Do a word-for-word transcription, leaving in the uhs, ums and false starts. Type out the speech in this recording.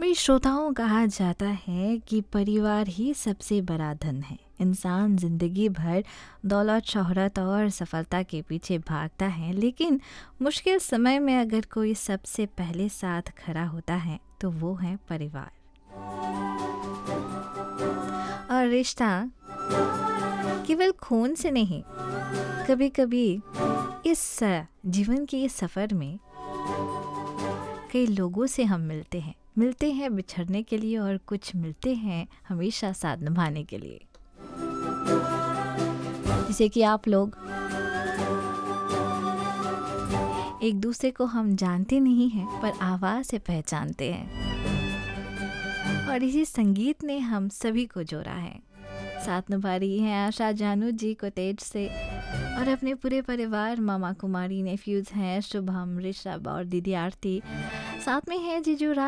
कई श्रोताओं कहा जाता है कि परिवार ही सबसे बड़ा धन है। इंसान जिंदगी भर दौलत, शोहरत और सफलता के पीछे भागता है, लेकिन मुश्किल समय में अगर कोई सबसे पहले साथ खड़ा होता है तो वो है परिवार। और रिश्ता केवल खून से नहीं, कभी कभी इस जीवन के इस सफ़र में कई लोगों से हम मिलते हैं मिलते हैं बिछड़ने के लिए, और कुछ मिलते हैं हमेशा साथ निभाने के लिए। जैसे कि आप लोग, एक दूसरे को हम जानते नहीं हैं पर आवाज़ से पहचानते हैं, और इसी संगीत ने हम सभी को जोड़ा है। साथ निभा रही हैं आशा जानू जी कोटेज से, और अपने पूरे परिवार, मामा कुमारी, नेफ्यूज़ हैं शुभम, ऋषभ और दीदी आरती। साथ में है जीजू